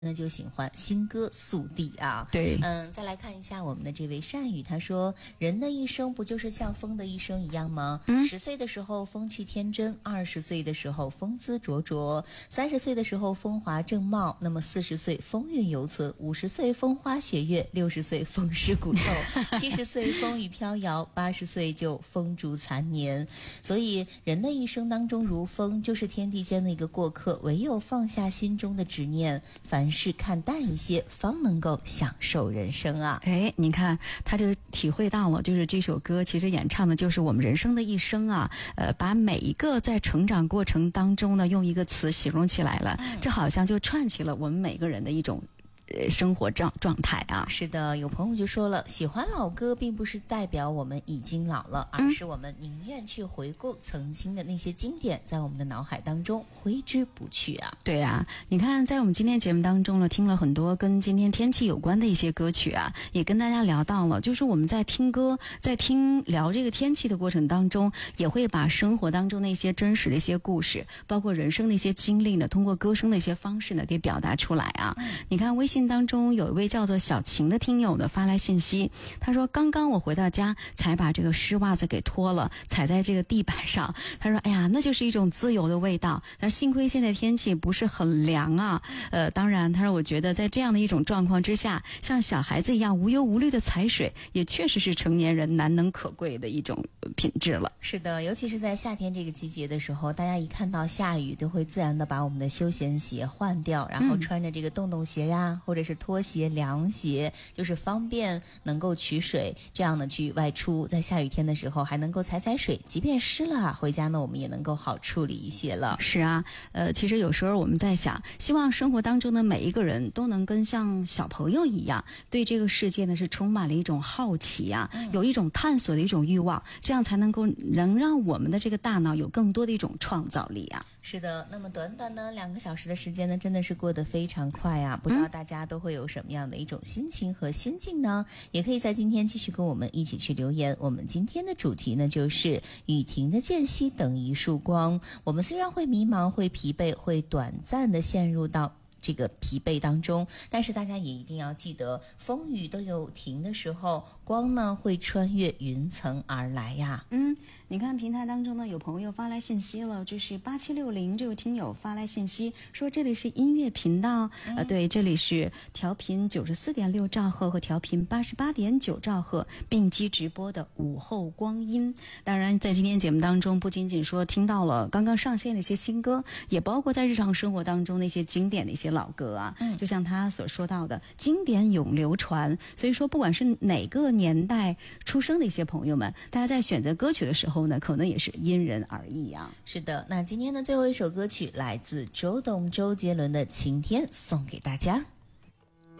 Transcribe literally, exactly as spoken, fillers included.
那就喜欢新歌速递啊。 对， 嗯，再来看一下我们的这位善宇，他说人的一生不就是像风的一生一样吗？ 嗯， 十岁的时候风趣天真，二十岁的时候风姿灼灼，三十岁的时候风华正茂，那么四十岁风韵犹存，五十岁风花雪月，六十岁风湿骨头，七十岁风雨飘摇，八十岁就风烛残年。所以人的一生当中如风，就是天地间的一个过客，唯有放下心中的执念，凡事看淡一些，方能够享受人生啊。 哎，你看他就体会到了，就是这首歌其实演唱的就是我们人生的一生啊，呃，把每一个在成长过程当中呢，用一个词形容起来了，嗯、这好像就串起了我们每个人的一种生活状状态啊。 是的，有朋友就说了，喜欢老歌并不是代表我们已经老了，而是我们宁愿去回顾曾经的那些经典，在我们的脑海当中挥之不去啊。 对啊，你看在我们今天节目当中呢，听了很多跟今天天气有关的一些歌曲啊，也跟大家聊到了，就是我们在听歌在听聊这个天气的过程当中，也会把生活当中那些真实的一些故事，包括人生的一些经历呢，通过歌声的一些方式呢给表达出来啊。嗯、你看微信当中有一位叫做小晴的听友呢发来信息，他说刚刚我回到家才把这个湿袜子给脱了，踩在这个地板上，他说哎呀那就是一种自由的味道，但幸亏现在天气不是很凉啊。呃，当然他说我觉得在这样的一种状况之下，像小孩子一样无忧无虑的踩水，也确实是成年人难能可贵的一种品质了。 是的，尤其是在夏天这个季节的时候，大家一看到下雨都会自然的把我们的休闲鞋换掉，然后穿着这个洞洞鞋呀、嗯、或者是拖鞋凉鞋，就是方便能够取水，这样的去外出，在下雨天的时候还能够踩踩水，即便湿了回家呢我们也能够好处理一些了。 是啊，呃，其实有时候我们在想，希望生活当中的每一个人都能跟像小朋友一样，对这个世界呢是充满了一种好奇啊、嗯、有一种探索的一种欲望，这样才能够能让我们的这个大脑有更多的一种创造力啊。 是的，那么短短呢两个小时的时间呢，真的是过得非常快啊！不知道大家都会有什么样的一种心情和心境呢？嗯、也可以在今天继续跟我们一起去留言。我们今天的主题呢，就是雨停的间隙等一束光。我们虽然会迷茫、会疲惫、会短暂的陷入到这个疲惫当中，但是大家也一定要记得，风雨都有停的时候，光呢会穿越云层而来呀。 嗯，你看平台当中呢有朋友发来信息了，就是八七六零这位听友发来信息说这里是音乐频道，嗯、呃，对，这里是调频九十四点六兆赫和调频八十八点九兆赫并机直播的午后光阴。当然，在今天节目当中，不仅仅说听到了刚刚上线的一些新歌，也包括在日常生活当中那些经典的一些老歌啊，嗯，就像他所说到的，经典永流传。所以说，不管是哪个年代出生的一些朋友们，大家在选择歌曲的时候呢，可能也是因人而异啊。 是的，那今天的最后一首歌曲来自周董周杰伦的《晴天》，送给大家。